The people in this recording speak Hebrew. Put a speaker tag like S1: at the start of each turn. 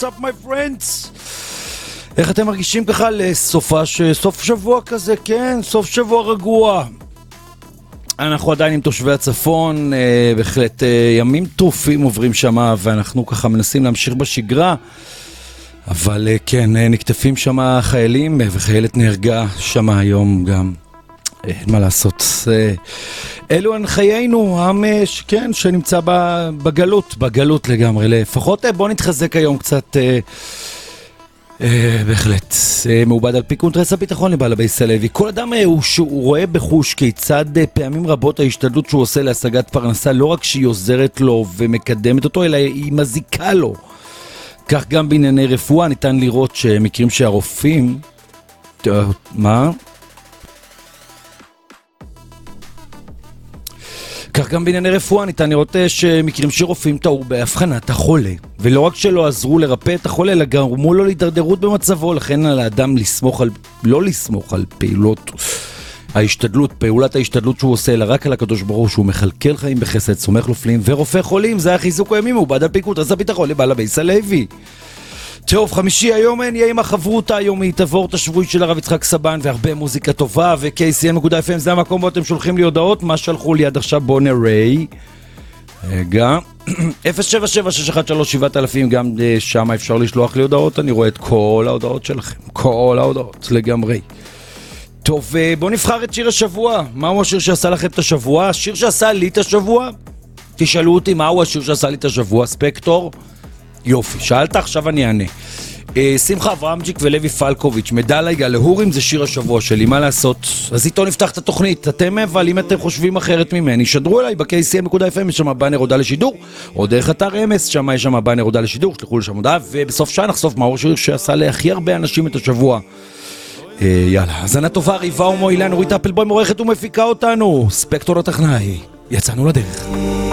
S1: what's up my friends? איך אתם מרגישים ככה סוף שבוע כזה? כן, סוף שבוע רגוע. אנחנו עדיין עם תושבי הצפון, בהחלט ימים טרופים עוברים שמה, ואנחנו ככה מנסים להמשיך בשגרה, אבל כן, נקטפים שמה חיילים, וחיילת נהרגה שמה היום גם. אין מה לעשות, אלו הן חיינו, העם כן, שנמצא בגלות לגמרי. לפחות בוא נתחזק היום קצת, בהחלט. מעובד על פי קונטרס הביטחון לבעל הבייס הלוי. כל אדם שהוא רואה בחוש כיצד פעמים רבות ההשתדלות שהוא עושה להשגת פרנסה, לא רק שהיא עוזרת לו ומקדמת אותו, אלא היא מזיקה לו. כך גם בענייני רפואה ניתן לראות שמקרים שהרופאים... מה? כך גם בענייני רפואה ניתן לראות שמקרים שרופאים טעו בהבחנת החולה, ולא רק שלא עזרו לרפא את החולה, אלא גרמו לו להידרדרות במצבו. לכן על האדם לא לסמוך על פעולת ההשתדלות שהוא עושה, אלא רק על הקדוש ברוך הוא, שהוא מחלקל חיים בחסד, סומך נופלים ורופא חולים. זה החיזוק הימים, מעובד על פי קונטרס הביטחון לבעל הבייס הלוי. טוב, חמישי היום נהיה עם החברותה היומית, עבורת השבועית של הרב יצחק סבן, והרבה מוזיקה טובה, ו-KCN.FM זה המקום בו אתם שולחים לי הודעות. מה שלחו לי עד עכשיו? בוא נראה. רגע, 077-613-7000, גם שם אפשר לשלוח לי הודעות, אני רואה את כל ההודעות שלכם, כל ההודעות לגמרי. טוב, בוא נבחר את שיר השבוע. מהו השיר שעשה לכם את השבוע? השיר שעשה לי את השבוע? תשאלו אותי מהו השיר שעשה לי את השבוע. ספקטור? יופי, שאלת, עכשיו אני אענה. שמחה אברהמג'יק ולוי פלקוביץ', מדל היגע להורים, זה שיר השבוע שלי, מה לעשות? אז איתו נפתח את התוכנית. אתם, אבל אם אתם חושבים אחרת ממני, שדרו אליי ב-KCN.FM, יש שם באנר הודעה לשידור, או דרך אתר אמס, שם יש שם באנר הודעה לשידור, שלחו לשם הודעה, ובסוף שעה נחשוף מהו השיר שעשה להכי הרבה אנשים את השבוע. יאללה, הזנה טובה, ריבה ומועילה, נורית אפלבוים עורכת ומפיקה אותנו, ספקטור הטכנאי, יצאנו לדרך.